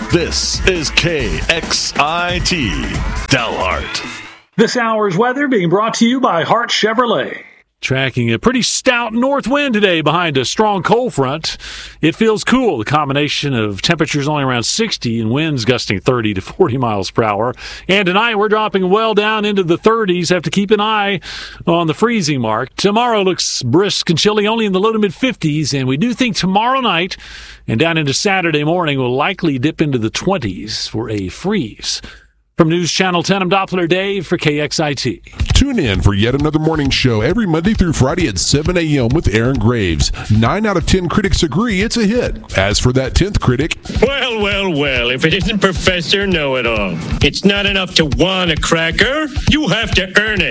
This is KXIT Dalhart. This hour's weather being brought to you by Hart Chevrolet. Tracking a pretty stout north wind today behind a strong cold front. It feels cool. The combination of temperatures only around 60 and winds gusting 30 to 40 miles per hour. And tonight we're dropping well down into the 30s. Have to keep an eye on the freezing mark. Tomorrow looks brisk and chilly, only in the low to mid 50s. And we do think tomorrow night and down into Saturday morning will likely dip into the 20s for a freeze. From News Channel 10, I'm Doppler Dave for KXIT. Tune in for yet another morning show every Monday through Friday at 7 a.m. with Aaron Graves. 9 out of 10 critics agree it's a hit. As for that 10th critic... Well, if it isn't Professor Know-It-All. It's not enough to want a cracker. You have to earn it.